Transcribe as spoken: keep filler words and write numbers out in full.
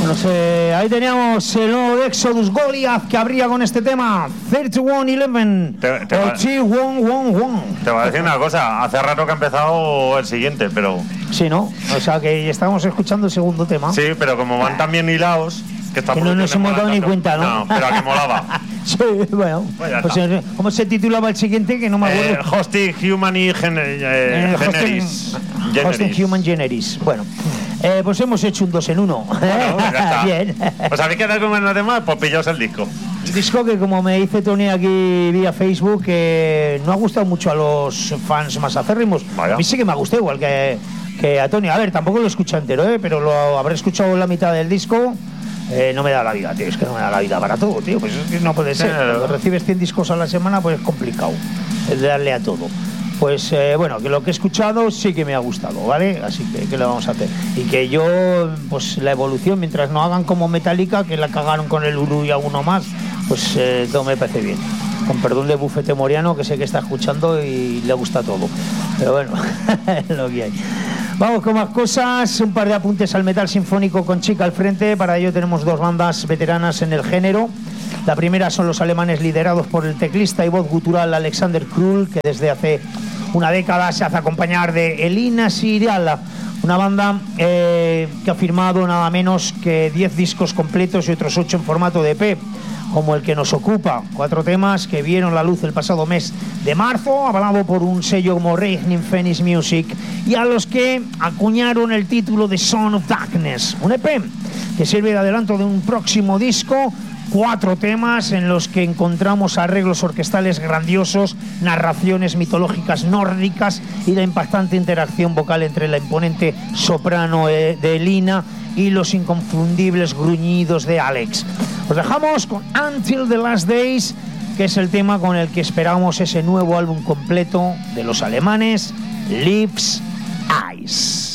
No sé, ahí teníamos el nuevo de Exodus, Goliath, que abría con este tema treinta y uno once. Te, te, o va, treinta y uno once. Te voy a decir una cosa, hace rato que ha empezado el siguiente, pero... Sí, ¿no? O sea que estábamos escuchando el segundo tema. Sí, pero como van tan bien hilados... Que, que no nos hemos dado ni cuenta, ¿no? No, pero a que molaba. Sí, bueno. Pues pues, ¿cómo se titulaba el siguiente? Que no me acuerdo. Eh, Hosting Human y gener, eh, eh, Generis. Hosting, hosting Human Generis. Bueno, eh, pues hemos hecho un dos en uno. Bueno, ya está. Bien. Pues habéis quedado con los demás, pues pillaos el disco. Un disco que, como me dice Tony aquí vía Facebook, que no ha gustado mucho a los fans más acérrimos. Vaya. A mí sí que me ha gustado, igual que, que a Tony. A ver, tampoco lo he escuchado entero, ¿eh? Pero lo habré escuchado la mitad del disco. Eh, no me da la vida, tío, es que no me da la vida para todo, tío, pues es que no puede ser. Cuando recibes cien discos a la semana, pues es complicado el darle a todo. Pues eh, bueno, que lo que he escuchado sí que me ha gustado, ¿vale? Así que, ¿qué le vamos a hacer? Y que yo, pues la evolución, mientras no hagan como Metallica, que la cagaron con el Uru y alguno más, pues eh, todo me parece bien. Con perdón de Bufete Moriano, que sé que está escuchando y le gusta todo. Pero bueno, es lo que hay. Vamos con más cosas, un par de apuntes al metal sinfónico con Chica al frente. Para ello tenemos dos bandas veteranas en el género. La primera son los alemanes liderados por el teclista y voz gutural Alexander Krull, que desde hace una década se hace acompañar de Elina Siriala, una banda eh, que ha firmado nada menos que diez discos completos y otros ocho en formato de E P, como el que nos ocupa. Cuatro temas que vieron la luz el pasado mes de marzo, avalado por un sello como Reigning Phoenix Music, y a los que acuñaron el título de Son of Darkness, un E P que sirve de adelanto de un próximo disco. Cuatro temas en los que encontramos arreglos orquestales grandiosos, narraciones mitológicas nórdicas y la impactante interacción vocal entre la imponente soprano de Elina y los inconfundibles gruñidos de Alex. Os dejamos con Until the Last Days, que es el tema con el que esperamos ese nuevo álbum completo de los alemanes, Lips Eyes.